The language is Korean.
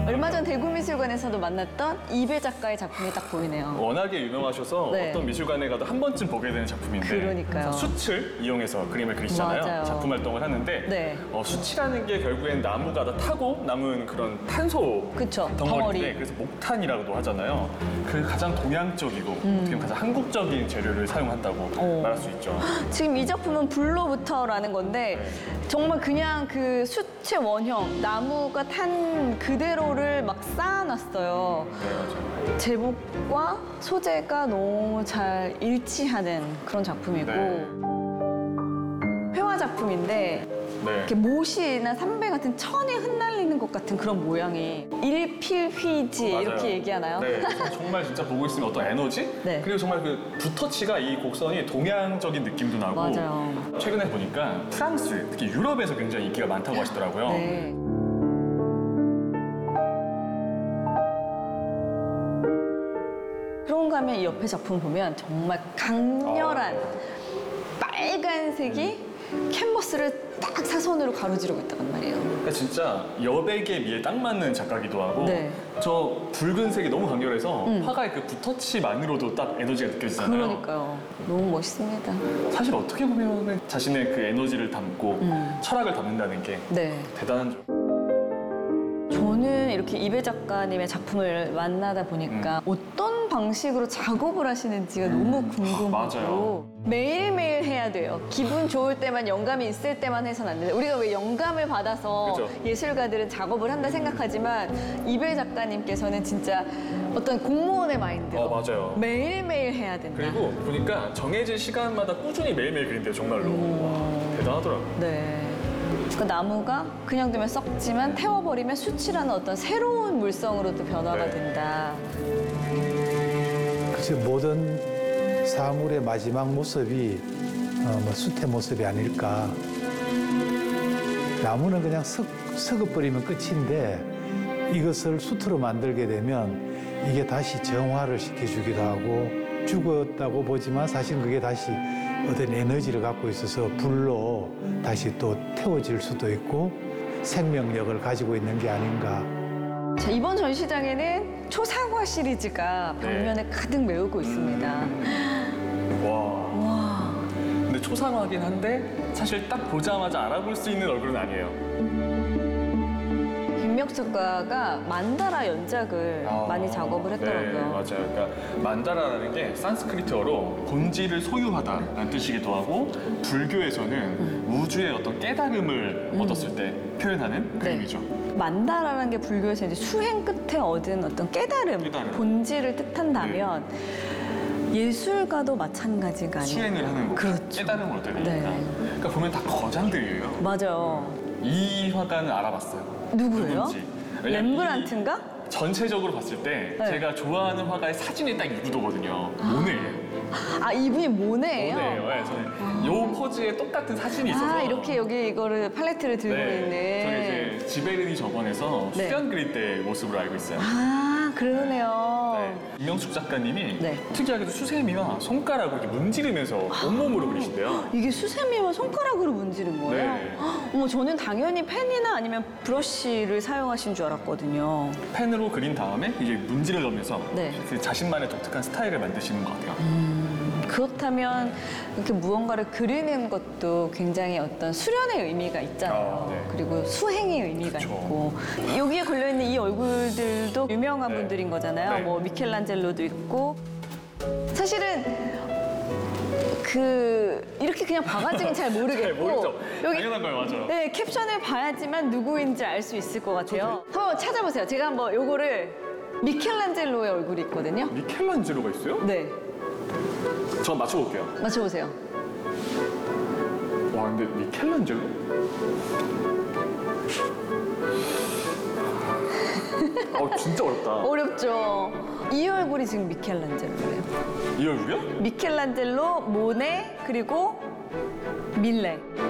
얼마 전 대구미술관에서도 만났던 이배 작가의 작품이 딱 보이네요. 워낙에 유명하셔서 네. 어떤 미술관에 가도 한 번쯤 보게 되는 작품인데 그러니까요. 숯을 이용해서 그림을 그리시잖아요. 맞아요. 작품 활동을 하는데 네. 숯이라는 게 결국엔 나무가 다 타고 남은 그런 탄소 그쵸, 덩어리인데 덩어리. 그래서 목탄이라고도 하잖아요. 그 가장 동양적이고 어떻게 보면 가장 한국적인 재료를 사용한다고 말할 수 있죠. 지금 이 작품은 불로부터라는 건데 네. 정말 그냥 그 숯의 원형, 나무가 탄 그대로를 막 쌓아놨어요. 네, 맞아요. 제목과 소재가 너무 잘 일치하는 그런 작품이고 네. 회화 작품인데 네. 이렇게 못이나 삼배 같은 천에 흩날리는 것 같은 그런 모양이 일필휘지 맞아요. 이렇게 얘기하나요? 네, 정말 진짜 보고 있으면 어떤 에너지? 네. 그리고 정말 그 붓터치가 이 곡선이 동양적인 느낌도 나고 맞아요. 최근에 보니까 프랑스, 특히 유럽에서 굉장히 인기가 많다고 하시더라고요. 네. 그런가 하면 이 옆에 작품 보면 정말 강렬한 빨간색이 캔버스를 딱 사선으로 가로지르고 있단 말이에요. 그러니까 진짜 여백의 미에 딱 맞는 작가기도 하고 네. 저 붉은색이 너무 강렬해서 화가의 그 붓터치만으로도 딱 에너지가 느껴지잖아요. 그러니까요. 너무 멋있습니다. 사실 어떻게 보면 자신의 그 에너지를 담고 철학을 담는다는 게 네. 대단한 저는 이렇게 이배 작가님의 작품을 만나다 보니까 어떤 방식으로 작업을 하시는지가 너무 궁금하고 맞아요. 매일매일 해야 돼요. 기분 좋을 때만, 영감이 있을 때만 해서는 안 돼요. 우리가 왜 영감을 받아서 그죠. 예술가들은 작업을 한다 생각하지만 이배 작가님께서는 진짜 어떤 공무원의 마인드로 맞아요. 매일매일 해야 된다. 그리고 보니까 정해진 시간마다 꾸준히 매일매일 그린대요, 정말로. 와, 대단하더라고요. 네. 그 나무가 그냥 두면 썩지만 태워버리면 숯이라는 어떤 새로운 물성으로도 변화가 네. 된다. 글쎄 모든 사물의 마지막 모습이 숯의 모습이 아닐까. 나무는 그냥 썩어버리면 끝인데 이것을 숯으로 만들게 되면 이게 다시 정화를 시켜주기도 하고 죽었다고 보지만 사실 그게 다시 어떤 에너지를 갖고 있어서 불로 다시 또 태워질 수도 있고 생명력을 가지고 있는 게 아닌가. 자, 이번 전시장에는 초상화 시리즈가 벽면에 가득 메우고 있습니다. 와. 와. 근데 초상화긴 한데 사실 딱 보자마자 알아볼 수 있는 얼굴은 아니에요. 김명숙 작가가 만다라 연작을 많이 작업을 했더라고요. 네, 맞아요. 그러니까 만다라라는 게 산스크리트어로 본질을 소유하다라는 뜻이기도 하고 불교에서는 우주의 어떤 깨달음을 얻었을 때 표현하는 그림이죠. 만다라라는 게 불교에서 이제 수행 끝에 얻은 어떤 깨달음. 본질을 뜻한다면 예술가도 마찬가지가 아니에요. 수행을 하는 거, 그렇죠. 깨달음을 얻어야 되니까. 네. 그러니까 보면 다 거장들이에요. 맞아요. 이 화가는 알아봤어요. 누구예요? 누군지. 왜냐면 렘브란트인가? 전체적으로 봤을 때 네. 제가 좋아하는 화가의 사진이 딱 이 구도거든요. 모네예요. 아, 이분이 모네예요? 모네예요. 네, 저는 요 포즈에 똑같은 사진이 있어서. 아, 이렇게 여기 이거를 팔레트를 들고 있네. 저는 이제 지베르니 저번에서 네. 수련 그릴 때 모습으로 알고 있어요. 아, 그러네요. 네. 임명숙 작가님이 네. 특이하게도 수세미와 손가락으로 이렇게 문지르면서 온몸으로 그리신대요. 이게 수세미와 손가락으로 문지른 거예요? 네. 어머, 저는 당연히 펜이나 아니면 브러쉬를 사용하신 줄 알았거든요. 펜으로 그린 다음에 이제 문지를 넣으면서 네. 그 자신만의 독특한 스타일을 만드시는 것 같아요. 그렇다면 이렇게 무언가를 그리는 것도 굉장히 어떤 수련의 의미가 있잖아요. 네. 그리고 수행의 의미가 그쵸. 있고 여기에 걸려있는 이 얼굴들도 유명한 네. 분들인 거잖아요. 네. 뭐 미켈란젤로도 있고 사실은 이렇게 그냥 봐가지고는 잘 모르겠고 잘 모르죠. 당연한 거예요, 맞아요. 네, 캡션을 봐야지만 누구인지 알 수 있을 것 같아요. 한번 찾아보세요. 제가 한번 요거를 미켈란젤로의 얼굴이 있거든요. 미켈란젤로가 있어요? 네, 전 맞춰볼게요. 맞춰보세요. 와, 근데 미켈란젤로? 진짜 어렵다. 어렵죠. 이 얼굴이 지금 미켈란젤로예요. 이 얼굴이요? 미켈란젤로, 모네, 그리고 밀레.